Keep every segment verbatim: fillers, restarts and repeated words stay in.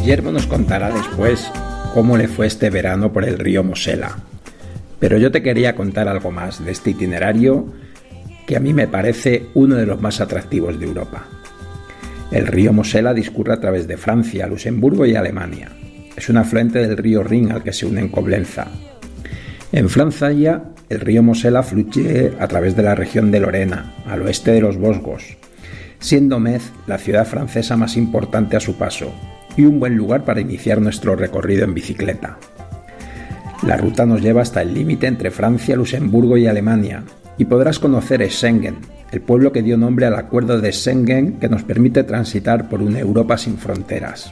Guillermo nos contará después cómo le fue este verano por el río Mosela. Pero yo te quería contar algo más de este itinerario que a mí me parece uno de los más atractivos de Europa. El río Mosela discurre a través de Francia, Luxemburgo y Alemania. Es un afluente del río Rin al que se une en Coblenza. En Francia, el río Mosela fluye a través de la región de Lorena, al oeste de los Vosgos, siendo Metz la ciudad francesa más importante a su paso y un buen lugar para iniciar nuestro recorrido en bicicleta. La ruta nos lleva hasta el límite entre Francia, Luxemburgo y Alemania y podrás conocer Schengen, el pueblo que dio nombre al acuerdo de Schengen que nos permite transitar por una Europa sin fronteras.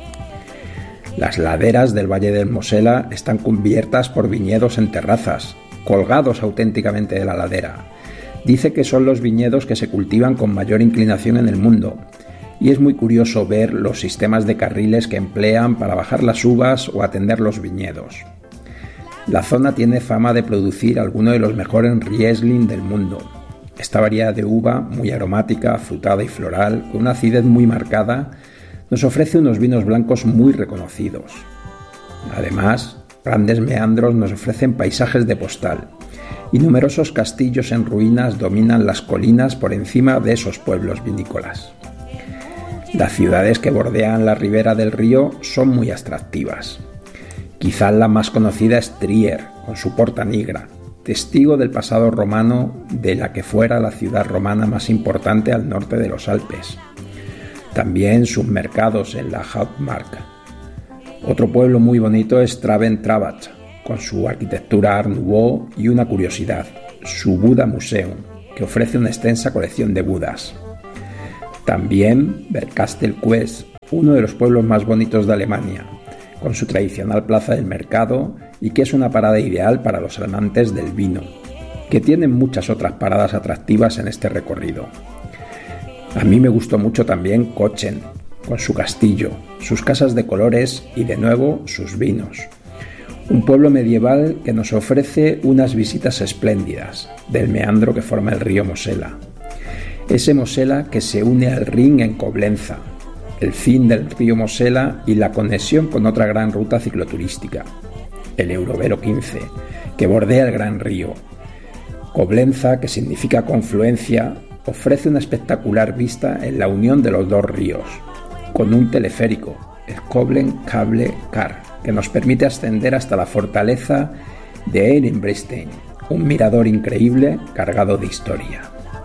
Las laderas del Valle del Mosela están cubiertas por viñedos en terrazas, colgados auténticamente de la ladera. Dice que son los viñedos que se cultivan con mayor inclinación en el mundo, y es muy curioso ver los sistemas de carriles que emplean para bajar las uvas o atender los viñedos. La zona tiene fama de producir algunos de los mejores Riesling del mundo. Esta variedad de uva, muy aromática, afrutada y floral, con una acidez muy marcada, nos ofrece unos vinos blancos muy reconocidos. Además, grandes meandros nos ofrecen paisajes de postal, y numerosos castillos en ruinas dominan las colinas por encima de esos pueblos vinícolas. Las ciudades que bordean la ribera del río son muy atractivas. Quizás la más conocida es Trier, con su Porta Nigra, testigo del pasado romano de la que fuera la ciudad romana más importante al norte de los Alpes. También sus mercados en la Hauptmark. Otro pueblo muy bonito es Traben-Trabat, con su arquitectura Art Nouveau y una curiosidad, su Buda Museum, que ofrece una extensa colección de Budas. También Bernkastel-Kues, uno de los pueblos más bonitos de Alemania, con su tradicional plaza del mercado y que es una parada ideal para los amantes del vino, que tienen muchas otras paradas atractivas en este recorrido. A mí me gustó mucho también Kochen, con su castillo, sus casas de colores y de nuevo sus vinos. Un pueblo medieval que nos ofrece unas visitas espléndidas del meandro que forma el río Mosela. Ese Mosela que se une al Rin en Coblenza, el fin del río Mosela y la conexión con otra gran ruta cicloturística, el Eurovelo quince, que bordea el gran río. Coblenza, que significa confluencia, ofrece una espectacular vista en la unión de los dos ríos, con un teleférico, el Koblen Cable Car, que nos permite ascender hasta la fortaleza de Ehrenbreitstein, un mirador increíble cargado de historia.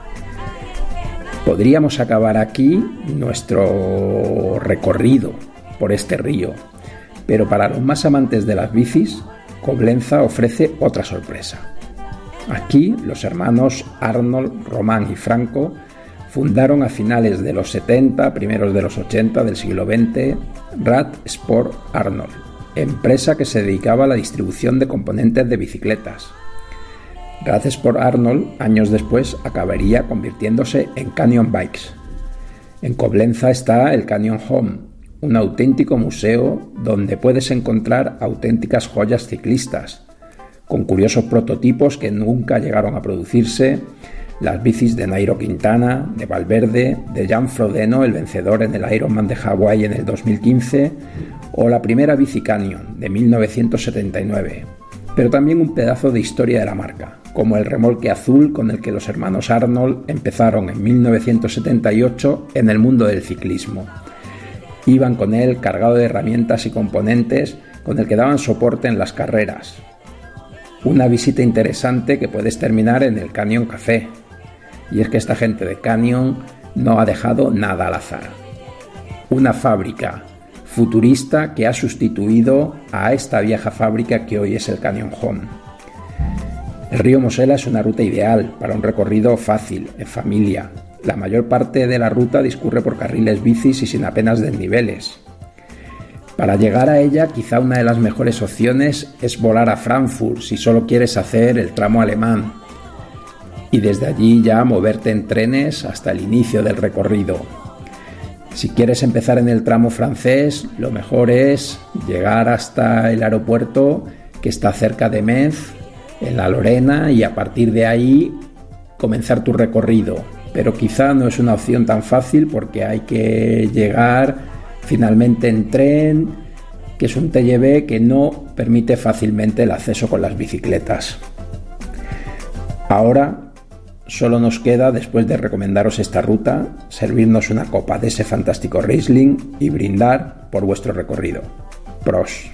Podríamos acabar aquí nuestro recorrido por este río, pero para los más amantes de las bicis, Coblenza ofrece otra sorpresa. Aquí los hermanos Arnold, Román y Franco fundaron a finales de los setenta, primeros de los ochenta del siglo veinte, Rad Sport Arnold, empresa que se dedicaba a la distribución de componentes de bicicletas. Rad Sport Arnold, años después, acabaría convirtiéndose en Canyon Bikes. En Coblenza está el Canyon Home, un auténtico museo donde puedes encontrar auténticas joyas ciclistas, con curiosos prototipos que nunca llegaron a producirse, las bicis de Nairo Quintana, de Valverde, de Jan Frodeno, el vencedor en el Ironman de Hawái en el dos mil quince, o la primera bici Canyon de mil novecientos setenta y nueve, pero también un pedazo de historia de la marca, como el remolque azul con el que los hermanos Arnold empezaron en mil novecientos setenta y ocho en el mundo del ciclismo. Iban con él cargado de herramientas y componentes con el que daban soporte en las carreras. Una visita interesante que puedes terminar en el Canyon Café. Y es que esta gente de Canyon no ha dejado nada al azar. Una fábrica futurista que ha sustituido a esta vieja fábrica que hoy es el Canyon Home. El río Mosela es una ruta ideal para un recorrido fácil, en familia. La mayor parte de la ruta discurre por carriles bicis y sin apenas desniveles. Para llegar a ella, quizá una de las mejores opciones es volar a Frankfurt si solo quieres hacer el tramo alemán y desde allí ya moverte en trenes hasta el inicio del recorrido. Si quieres empezar en el tramo francés, lo mejor es llegar hasta el aeropuerto que está cerca de Metz, en la Lorena, y a partir de ahí comenzar tu recorrido. Pero quizá no es una opción tan fácil porque hay que llegar finalmente en tren, que es un T G V que no permite fácilmente el acceso con las bicicletas. Ahora solo nos queda, después de recomendaros esta ruta, servirnos una copa de ese fantástico Riesling y brindar por vuestro recorrido. Pros.